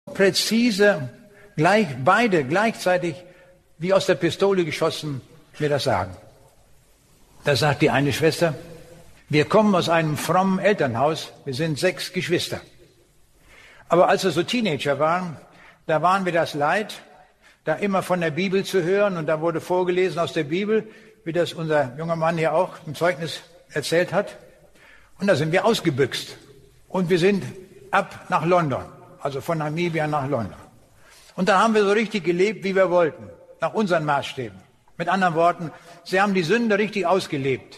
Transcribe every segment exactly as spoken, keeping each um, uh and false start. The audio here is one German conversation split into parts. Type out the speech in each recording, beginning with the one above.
präzise, gleich, beide gleichzeitig, wie aus der Pistole geschossen, mir das sagen. Da sagt die eine Schwester, wir kommen aus einem frommen Elternhaus, wir sind sechs Geschwister. Aber als wir so Teenager waren, da waren wir das leid, da immer von der Bibel zu hören, und da wurde vorgelesen aus der Bibel, wie das unser junger Mann hier auch im Zeugnis erzählt hat. Und da sind wir ausgebüxt. Und wir sind ab nach London, also von Namibia nach London. Und da haben wir so richtig gelebt, wie wir wollten, nach unseren Maßstäben. Mit anderen Worten, sie haben die Sünde richtig ausgelebt.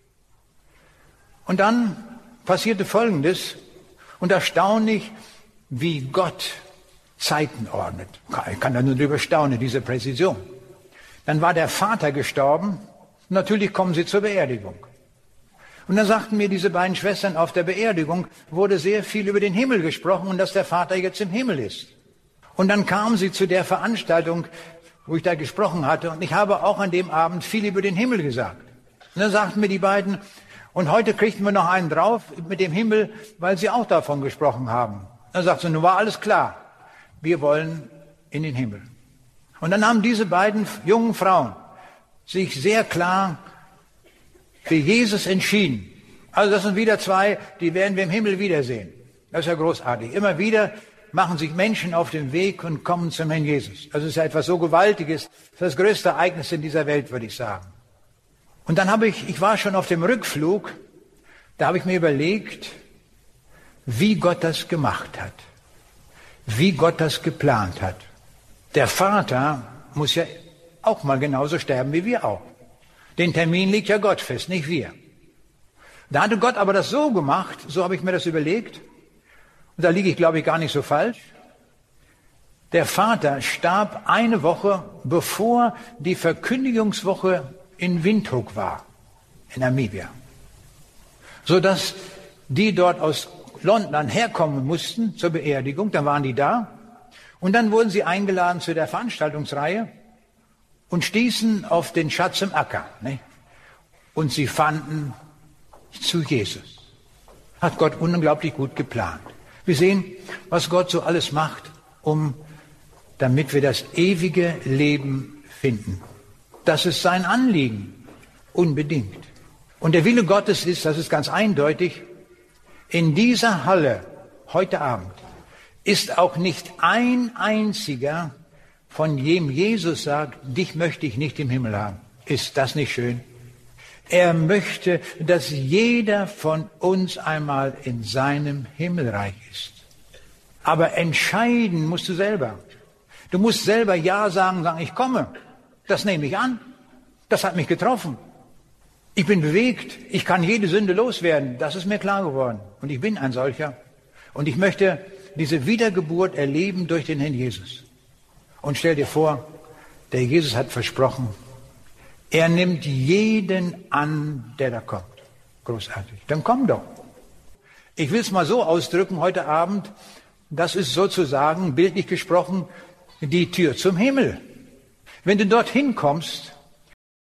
Und dann passierte Folgendes, und erstaunlich, wie Gott Zeiten ordnet. Ich kann da nur drüber staunen, diese Präzision. Dann war der Vater gestorben, und natürlich kommen sie zur Beerdigung. Und dann sagten mir diese beiden Schwestern, auf der Beerdigung wurde sehr viel über den Himmel gesprochen und dass der Vater jetzt im Himmel ist. Und dann kamen sie zu der Veranstaltung, wo ich da gesprochen hatte, und ich habe auch an dem Abend viel über den Himmel gesagt. Und dann sagten mir die beiden, und heute kriegten wir noch einen drauf mit dem Himmel, weil sie auch davon gesprochen haben. Dann sagten sie, nun war alles klar, wir wollen in den Himmel. Und dann haben diese beiden jungen Frauen sich sehr klar für Jesus entschieden. Also das sind wieder zwei, die werden wir im Himmel wiedersehen. Das ist ja großartig. Immer wieder machen sich Menschen auf den Weg und kommen zum Herrn Jesus. Also es ist ja etwas so Gewaltiges. Das ist das größte Ereignis in dieser Welt, würde ich sagen. Und dann habe ich, ich war schon auf dem Rückflug, da habe ich mir überlegt, wie Gott das gemacht hat. Wie Gott das geplant hat. Der Vater muss ja auch mal genauso sterben wie wir auch. Den Termin legt ja Gott fest, nicht wir. Da hatte Gott aber das so gemacht, so habe ich mir das überlegt, und da liege ich, glaube ich, gar nicht so falsch. Der Vater starb eine Woche, bevor die Verkündigungswoche in Windhoek war, in Namibia. Sodass die dort aus London herkommen mussten zur Beerdigung, dann waren die da, und dann wurden sie eingeladen zu der Veranstaltungsreihe und stießen auf den Schatz im Acker. Ne? Und sie fanden zu Jesus. Hat Gott unglaublich gut geplant. Wir sehen, was Gott so alles macht, um, damit wir das ewige Leben finden. Das ist sein Anliegen, unbedingt. Und der Wille Gottes ist, das ist ganz eindeutig, in dieser Halle heute Abend ist auch nicht ein einziger, von dem Jesus sagt, dich möchte ich nicht im Himmel haben. Ist das nicht schön? Er möchte, dass jeder von uns einmal in seinem Himmelreich ist. Aber entscheiden musst du selber. Du musst selber Ja sagen, sagen, ich komme. Das nehme ich an. Das hat mich getroffen. Ich bin bewegt. Ich kann jede Sünde loswerden. Das ist mir klar geworden. Und ich bin ein solcher. Und ich möchte diese Wiedergeburt erleben durch den Herrn Jesus. Und stell dir vor, der Jesus hat versprochen, er nimmt jeden an, der da kommt. Großartig. Dann komm doch. Ich will es mal so ausdrücken heute Abend, das ist sozusagen, bildlich gesprochen, die Tür zum Himmel. Wenn du dorthin kommst,